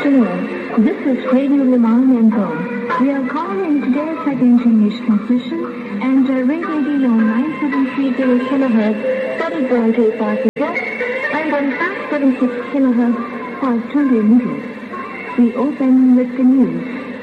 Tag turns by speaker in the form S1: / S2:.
S1: afternoon. This is Radio Limon Menzo. We are calling today's second English transmission and Radio Dino 9730 kHz 30.85 and on 576 kHz 520 meters. We open with the news.